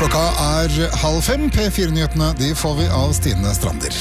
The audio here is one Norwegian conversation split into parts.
Klokka 4:30. P4-nyhetene de får vi av Stine Strander.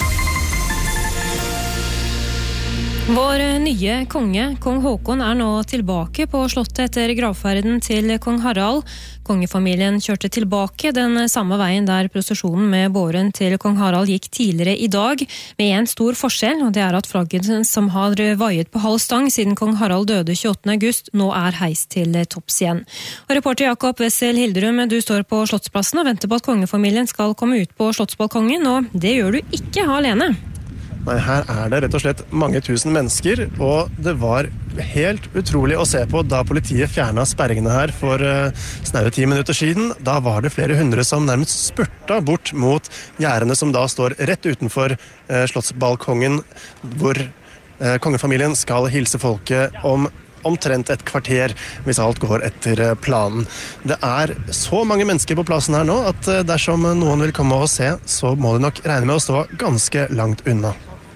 Vår nye konge, kong Håkon, nå tilbake på slottet etter gravferden til kong Harald. Kongefamilien kjørte tilbake den samme veien der prosesjonen med båren til kong Harald gikk tidligere i dag, med en stor forskjell, og det at flagget som har vaiet på halv stang siden kong Harald døde 28. august, nå heist til topps igjen. Og reporter Jakob Wessel Hilderum, du står på Slottsplassen og venter på at kongefamilien skal komme ut på slottsbalkongen, og det gjør du ikke alene. Nei, her det rett og slett mange tusen mennesker, og det var helt utrolig å se på da politiet fjernet sperringene her for snaue 10 minutter siden. Da var det flere hundre som nærmest spurta bort mot gjerdene som da står rett utenfor slottsbalkongen, hvor kongefamilien skal hilse folket om omtrent et kvarter, hvis alt går etter planen. Det så mange mennesker på plassen her nå, at dersom noen vil komme og se, så må de nok regne med å stå ganske langt unna.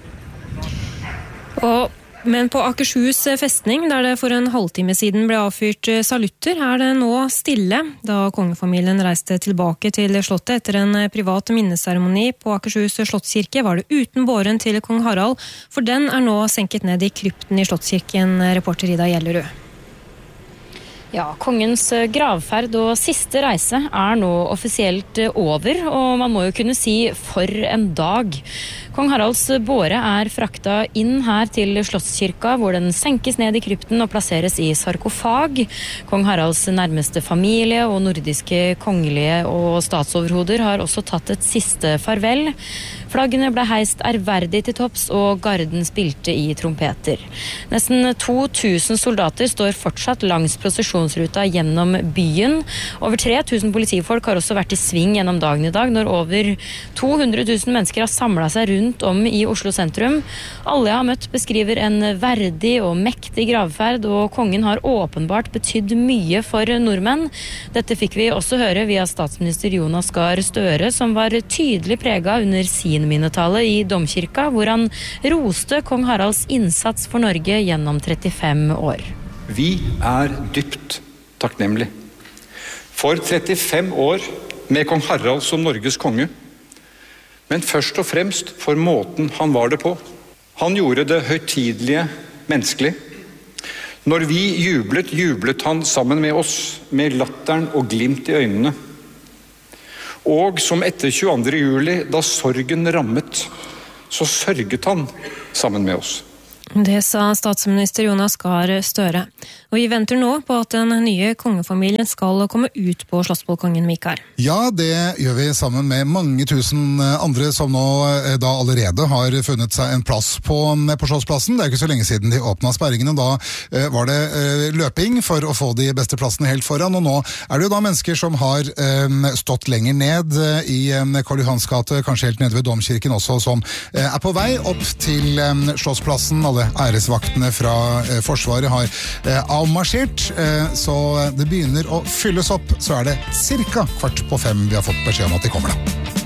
Men på Akershus festning, der det for en halvtime siden ble avfyrt salutter, det nå stille. Da kongefamilien reiste tilbake til slottet etter en privat minneseremoni på Akershus slottskirke, var det uten båren til kong Harald, for den nå senket ned i krypten i slottskirken, reporter Ida Gjellerud. Ja, kongens gravferd og siste reise nå offisielt over, og man må jo kunne si for en dag. Kong Haralds båre frakta inn her til Slottskirka, hvor den senkes ned i krypten og plasseres i sarkofag. Kong Haralds nærmeste familie og nordiske kongelige og statsoverhoder har også tatt et siste farvel. Flaggene ble heist ærverdig til topps, og garden spilte i trompeter. Nesten 2000 soldater står fortsatt langs prosesjonsruta gjennom byen. Over 3000 politifolk har også vært i sving gjennom dagen i dag, når over 200 000 mennesker har samlet seg rundt om i Oslo sentrum. Alle jeg har møtt beskriver en verdig og mektig gravferd, og kongen har åpenbart betydd mye for nordmenn. Dette fikk vi også høre via statsminister Jonas Gahr Støre, som var tydelig preget under sin minnetale i Domkirka, hvor han roste kong Haralds innsats for Norge gjennom 35 år. Vi dypt takknemlige for 35 år med kong Harald som Norges konge, men først og fremst for måten han var det på. Han gjorde det høytidelige menneskelig. Når vi jublet han sammen med oss, med latteren og glimt i øynene. Og som etter 22. juli, da sorgen rammet, så sørget han sammen med oss. Det sa statsminister Jonas Gahr Støre. Og vi venter nå på at den nye kongefamilien skal komme ut på slottsbalkongen, Mikael. Ja, det gjør vi sammen med mange tusen andre som nå da allerede har funnet seg en plass på Slottsplassen. Det ikke så lenge siden de åpnet sperringene. Da var det løping for å få de beste plassene helt foran, og nå det jo da mennesker som har stått lenger ned i Karl Johans gate, kanskje helt nede ved Domkirken også, som på vei opp til Slottsplassen. Alle æresvaktene fra Forsvaret har avmarsjert, så det begynner å fylles opp. Så det cirka 4:15 vi har fått beskjed om at de kommer da.